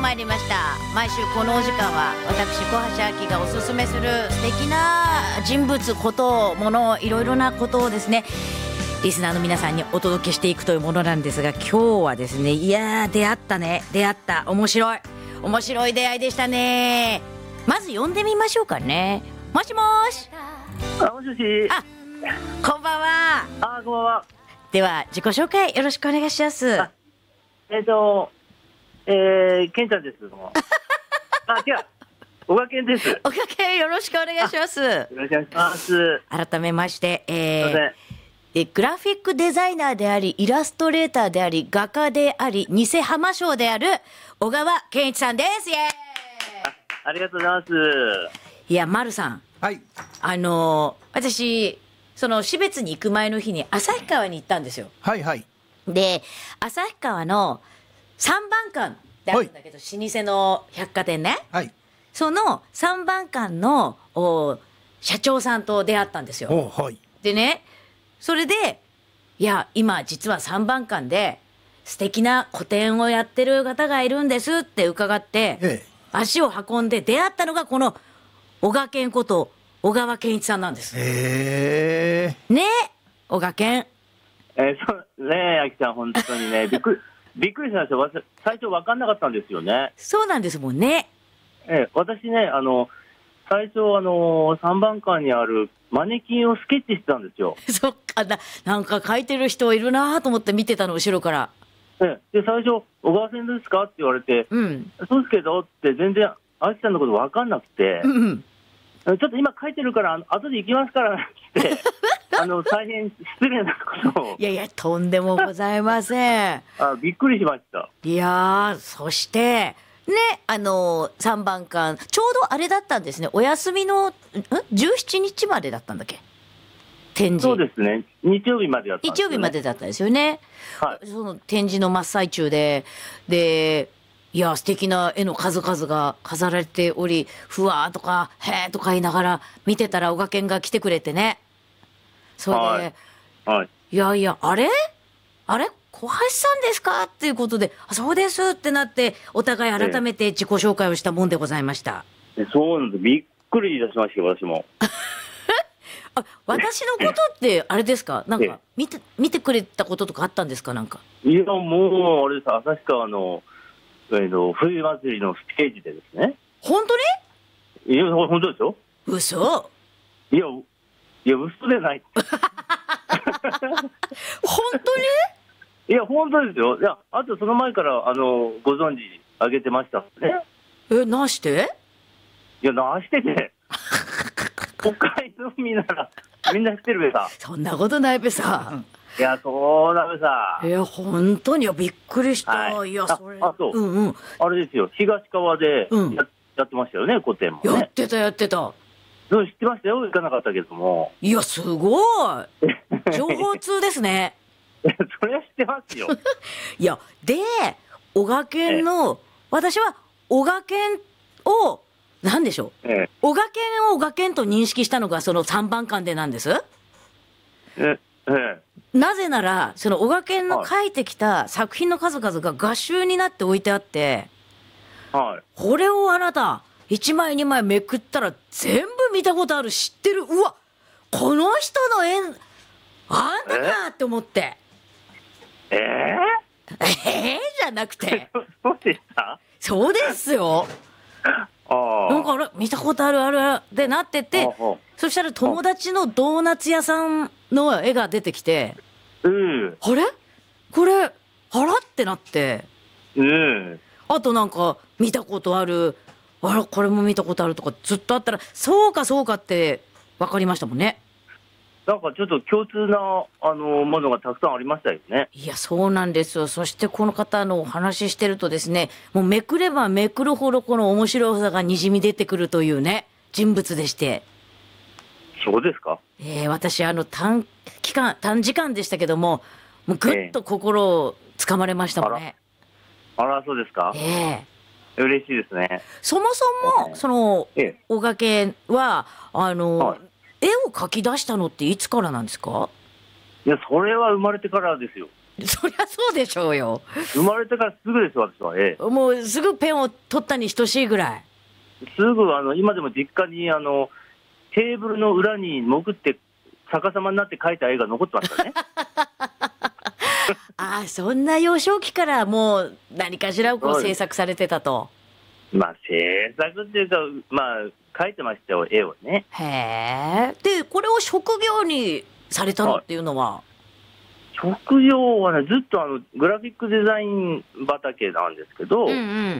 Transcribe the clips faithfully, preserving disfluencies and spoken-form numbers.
参りました。毎週このお時間は私小橋明がおすすめする素敵な人物、こともの、いろいろなことをですねリスナーの皆さんにお届けしていくというものなんですが、今日はですね、いやー出会ったね出会った面白い面白い出会いでしたね。まず呼んでみましょうかね。もしもーし。 あ、もしもし。 あ、こんばんは。 あ、こんばんは。 では自己紹介よろしくお願いします。 あ、えっとえー、ケンちゃんです。あ、違う、小川健です。 おかけよろしくお願いします。よろしくお願いします。 改めまして、えー、 すいません。 えグラフィックデザイナーでありイラストレーターであり画家であり偽浜賞である小川健一さんです。イエーイ。 あ、ありがとうございます。 いや、丸さん、 はい。 あのー、私その標津に行く前の日に旭川に行ったんですよ。 はいはい。 で旭川の三番館ってあるんだけど、老舗の百貨店ね、 はい。 その三番館のお社長さんと出会ったんですよ。 おはい。 でね、それでいや今実は三番館で素敵な個展をやってる方がいるんですって伺って、 ええ、 足を運んで出会ったのがこの小川健こと小川健一さんなんです。 えねえ小川健。 えー、そうねえ、あきちゃん本当にね、びっくりびっくりしました。わた最初分かんなかったんですよね。 そうなんですもんね。 えー、私ね、あの最初あの三番館にあるマネキンをスケッチしてたんですよ。 そっかな、なんか書いてる人いるなと思って見てたの後ろから。 えー、で最初小川さんですかって言われて、 うん。 そうですけどって全然あきちゃんのこと分かんなくて。 うんうん。 ちょっと今書いてるからあの後で行きますからってあの大変失礼なことを。 いやいやとんでもございません。 あ、びっくりしました。 いやー、そしてね、あのー、さんばん館ちょうどあれだったんですね。お休みのんじゅうしちにちまでだったんだっけ、展示。 そうですね、日曜日までだったんですよね。 日曜日までだったんですよね。 はい、 その展示の真っ最中ででいや素敵な絵の数々が飾られており、ふわーとかへーとか言いながら見てたら小川健が来てくれてね。それで、 はいはい、 いやいやあれあれ小橋さんですかっていうことで、あそうですってなってお互い改めて自己紹介をしたもんでございました。 えそうなんです。びっくりいたしましたよ私も。 あ、私のことってあれですか、なんか見て見てくれたこととかあったんですか。なんかいやもうあれです、旭川の、えー、の冬祭りのステージでですね。 本当に？ いや本当ですよ。 嘘。 いやいや嘘でない。 本当に？ いや本当ですよ。いやあとその前からあのご存知あげてましたね。 え、なして？ いやなしてて北海道民ならみんな知ってるべさ。 そんなことないべさ。 いやそうだべさ。 いや本当にびっくりした、 はい、 いやそれああそう、 うんうん、 あれですよ、東川でや,、 うん、 やってましたよね、個展もね。 やってたやってた。 そう知ってましたよ、行かなかったけども。 いやすごい情報通ですね。 それは知ってますよ。 いやで小川健の、私は小川健を何でしょう、 ええ、 小川健を小川健と認識したのがそのさんばん館でなんです。 ええ、 なぜならその小川健の描いてきた作品の数々が画集になって置いてあって、 はい、 これをあなたいちまいにまいめくったら全部見たことある、知ってる、うわこの人の絵あんたかって思って。 ええええー、じゃなくてそうでした。 そうですよ。 あなんかあれ見たことあるあるあるってなってて、そしたら友達のドーナツ屋さんの絵が出てきて、 うん、 あれこれあらってなって、 うん、 あとなんか見たことある、あらこれも見たことあるとかずっとあったら、そうかそうかって分かりましたもんね。 なんかちょっと共通なあのものがたくさんありましたよね。 いやそうなんですよ。そしてこの方のお話ししてるとですね、もうめくればめくるほどこの面白さがにじみ出てくるというね人物でして。 そうですか。 えー、私あの短期間短時間でしたけども、もうぐっと心をつかまれましたもんね。 あら、あらそうですか。 えー、嬉しいですね。 そもそも、えー、その、えー、小川健はあの、はい、絵を描き出したのっていつからなんですか？ いやそれは生まれてからですよ。 そりゃそうでしょうよ。 生まれてからすぐです、私は。ええ、 もうすぐペンを取ったに等しいぐらい。 すぐ、あの、今でも実家に、あの、テーブルの裏に潜って逆さまになって描いた絵が残ってますからね。 ああ、そんな幼少期からもう何かしらをこう制作されてたと。 まあ、制作っていうか、まあ、描いてましたよ、絵をね。 へえ。で、これを職業にされたのっていうのは、 職業はね、ずっとあのグラフィックデザイン畑なんですけど、 うんうん、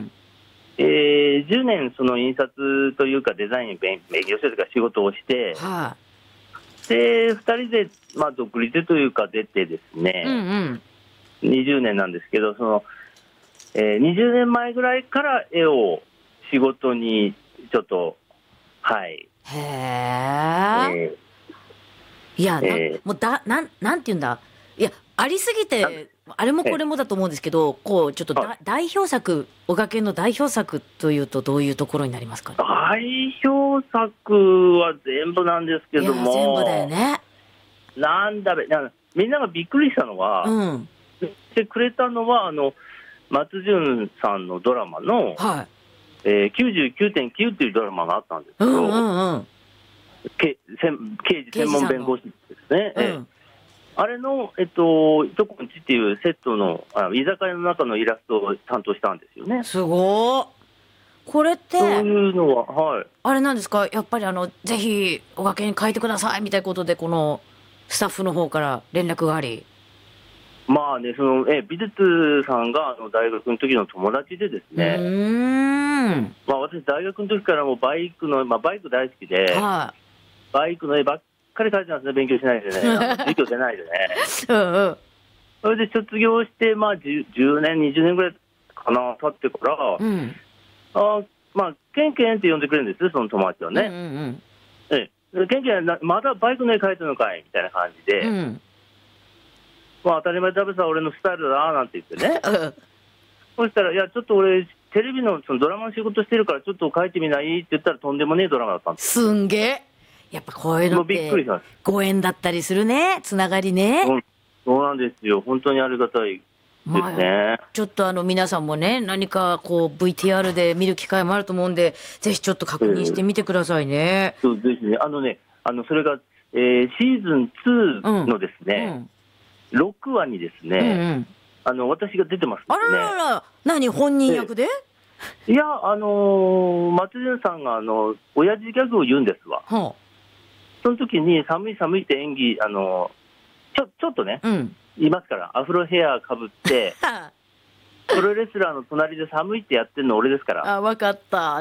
えー、じゅうねんその印刷というかデザインを勉勉強してというか仕事をして、 はでふたりで、まあ、独立というか出てですね、 い、うんうん、 にじゅうねんなんですけど、その、えー、にじゅうねんまえぐらいから絵を仕事にちょっと、はい。 へえ。 えいや、なえーもうだなんなんていうんだ。いや、ありすぎてあれもこれもだと思うんですけど、こうちょっとだ、 はい代表作、おがけんの代表作というとどういうところになりますかね。 代表作は全部なんですけいやども、 全部だよね。 なんだべ、なみんながびっくりしたのは、 うん。 言ってくれたのは、あの松潤さんのドラマの、 はい。 えー、きゅうじゅうきゅうてんきゅう っていうドラマがあったんですけど、 うんうんうん。 け専刑事専門弁護士ですね。 うんえーあれの、えっと、いとこんちっていうセットのあ居酒屋の中のイラストを担当したんですよね。 すごー。これってそういうのは、はい。 あれなんですか、やっぱりあのぜひおがけに書いてくださいみたいなことでこのスタッフの方から連絡があり。 まあね、そのえ美術さんがあの大学の時の友達でですうね、 ーん。 まあ、私、大学の時からもうバイクの、まあ、バイク大好きで、 はバイクの絵ばっかり描いてたんですね、勉強しないでね、あの授業出ないでね。 い。うんうん。 それで卒業して、まあ、じゅう, じゅうねん、にじゅうねんぐらいかな、経ってから、 うん。 あまあ、ケンケンって呼んでくれるんですよ、その友達はうんうね。 んええ、でケンケンな、まだバイクの絵描いてるのかいみたいな感じで、 うん。うん。 まあ、当たり前だべさ、俺のスタイルだななんて言ってね、 うんそしたら、いや、ちょっと俺、テレビのそのドラマの仕事してるから、ちょっと描いてみないって言ったら、とんでもねえドラマだったんです。 すんげえ。やっぱこういうのっもうびっくりてしましご縁だったりするね。つながりね。 そうそうなんですよ、本当にありがたいですね。 ちょっとあの皆さんもね、何かこう ブイティーアール で見る機会もあると思うんで、ぜひちょっと確認してみてくださいね。 そうですね、あのね、あのそれが、えーシーズンツーのですうね、 ん。 ろくわにですうんうね、 ん。 あの私が出てますあらんでね。 ららら、何本人役で？ いや、あのー松潤さんがあの親父ギャグを言うんですわ。 はその時に寒い寒いって演技、あのーちょちょっとね、 あ、うん。 言いますから、アフロヘアかぶってプロレスラーの隣で寒いってやってるの俺ですから。 あ、わかった。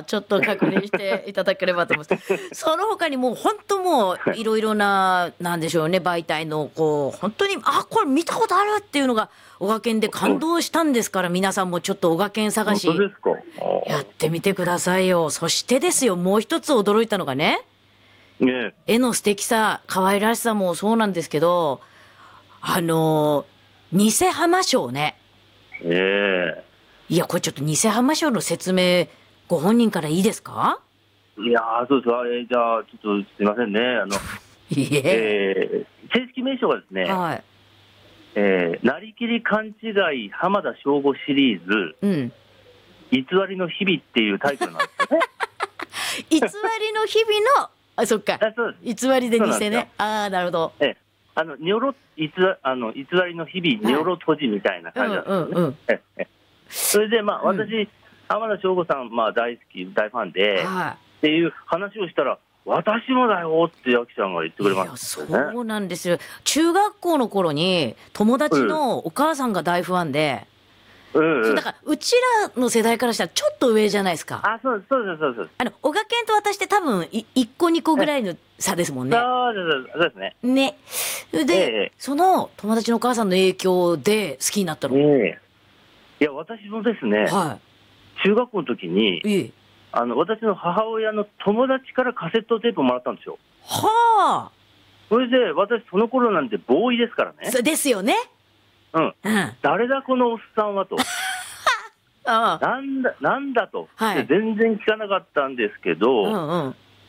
ちょっと確認していただければと思います。その他にもう本当もういろいろな、なんでしょうね、媒体のこう、本当に、あ、これ見たことあるっていうのが、おがけんで感動したんですから、皆さんもちょっとおがけん探し本当ですか。 やってみてくださいよ。そしてですよ、もう一つ驚いたのがね、 ね絵の素敵さ、可愛らしさもそうなんですけど、あの、偽浜賞ね。 ええいや、これちょっと偽浜賞の説明、ご本人からいいですか？ いやー、そうですか、えーじゃあ、ちょっとすみませんね、あの、 いえ。 えー正式名称がですね、 はい。 えーなりきり勘違い浜田省吾シリーズ、 うん。 偽りの日々っていうタイトルなんですよね。 偽りの日々の、あ、そっか。 あそうです偽りで偽そうなんですよね。ああ、なるほど。 ええあの、にょろ、偽あの偽りの日々、にょろ閉じみたいなうん感じなんですよね。 うんうん。 ええそれで、まあ、 うん私、浜田省吾さん、まあ、大好き、大ファンで、 はっていう話をしたら、私もだよって、ヤキちゃんが言ってい。 くれいや、 ましたそよね。 うなんですよ。中学校の頃に、友達のお母さんが大ファンで、 うんうんそうだから、うちらの世代からしたらちょっと上じゃないですか。 あ、そうです、そうです、そうです。 あの、おがけんと私って多分、いいっこにこぐらいの差ですもんね。 そうです、そうですね。 ね。で、 ええその友達のお母さんの影響で好きになったの。 ええいや、私もですね、 は中学校の時に、 い。いえ。 あの、私の母親の友達からカセットテープをもらったんですよ。 はあ。 それで、私、その頃なんてボーイですからね。 そうですよね。 うん。 うん。あ誰だ、このおっさんはと。 あ。 なんだ、なんだと。 はいで全然聞かなかったんですけど、 うんうん。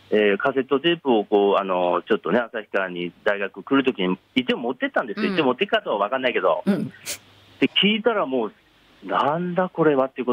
えー、カセットテープをこうあのちょっとね旭川に大学来るときに一応持ってったんですよ、 うん、 一応持っていくかとは分かんないけど、 うん、 で聞いたらもうなんだこれはっていうこ